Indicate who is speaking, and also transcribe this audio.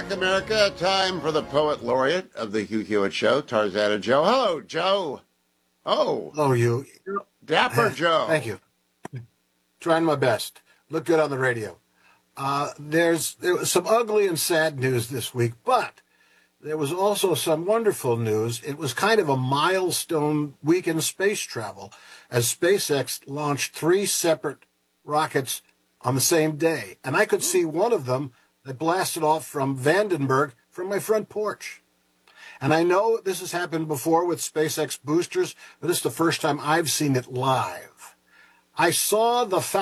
Speaker 1: o'clock, America. Time for the poet laureate of the Hugh Hewitt Show, Tarzana Joe. Hello, Joe. Oh,
Speaker 2: Hello, you.
Speaker 1: Dapper
Speaker 2: Thank
Speaker 1: Joe.
Speaker 2: you. Trying my best. Look good on the radio. There was some ugly and sad news this week, but there was also some wonderful news. It was kind of a milestone week in space travel as SpaceX launched 3 separate rockets on the same day. And I could see one of them that blasted off from Vandenberg from my front porch. And I know this has happened before with SpaceX boosters, but this is the first time I've seen it live. I saw the